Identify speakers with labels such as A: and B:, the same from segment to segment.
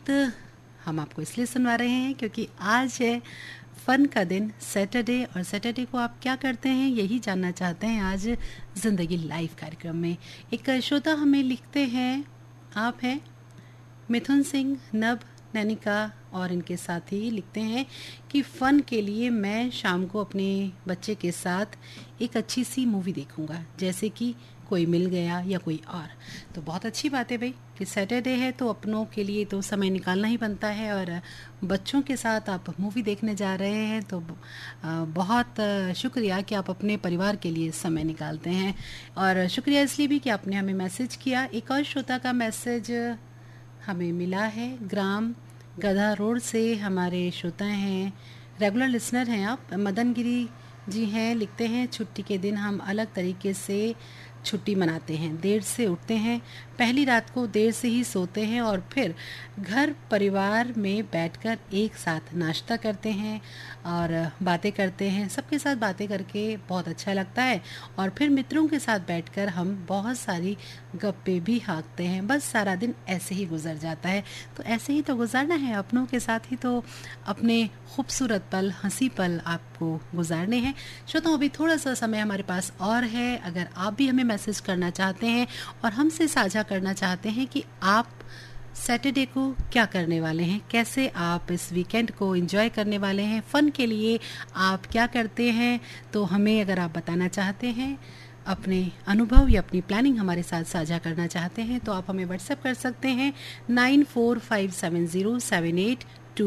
A: गीत हम आपको इसलिए सुनवा रहे हैं क्योंकि आज है फ़न का दिन, सैटरडे, और सैटरडे को आप क्या करते हैं यही जानना चाहते हैं आज ज़िंदगी लाइव कार्यक्रम में। एक श्रोता हमें लिखते हैं, आप हैं मिथुन सिंह, नब, नैनिका और इनके साथी लिखते हैं कि फ़न के लिए मैं शाम को अपने बच्चे के साथ एक अच्छी सी मूवी देखूंगा, जैसे कि कोई मिल गया या कोई और। तो बहुत अच्छी बात है भाई कि सैटरडे है तो अपनों के लिए तो समय निकालना ही बनता है, और बच्चों के साथ आप मूवी देखने जा रहे हैं तो बहुत शुक्रिया कि आप अपने परिवार के लिए समय निकालते हैं। और शुक्रिया इसलिए भी कि आपने हमें मैसेज किया। एक और श्रोता का मैसेज हमें मिला है, ग्राम गधा रोड से हमारे श्रोता हैं, रेगुलर लिसनर हैं आप, मदन गिरी जी हैं। लिखते हैं छुट्टी के दिन हम अलग तरीके से छुट्टी मनाते हैं, देर से उठते हैं, पहली रात को देर से ही सोते हैं और फिर घर परिवार में बैठकर एक साथ नाश्ता करते हैं और बातें करते हैं। सबके साथ बातें करके बहुत अच्छा लगता है और फिर मित्रों के साथ बैठकर हम बहुत सारी गप्पे भी हाँकते हैं। बस सारा दिन ऐसे ही गुजर जाता है। तो ऐसे ही तो गुजारना है, अपनों के साथ ही तो अपने खूबसूरत पल, हंसी पल आपको गुजारने हैं। श्रोताओं, अभी थोड़ा सा समय हमारे पास और है। अगर आप भी हमें मैसेज करना चाहते हैं और हमसे साझा करना चाहते हैं कि आप सैटरडे को क्या करने वाले हैं, कैसे आप इस वीकेंड को एंजॉय करने वाले हैं, फ़न के लिए आप क्या करते हैं, तो हमें अगर आप बताना चाहते हैं, अपने अनुभव या अपनी प्लानिंग हमारे साथ साझा करना चाहते हैं, तो आप हमें व्हाट्सएप कर सकते हैं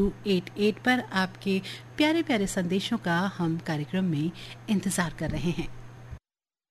A: 9457078288 पर। आपके प्यारे प्यारे संदेशों का हम कार्यक्रम में इंतज़ार कर रहे हैं।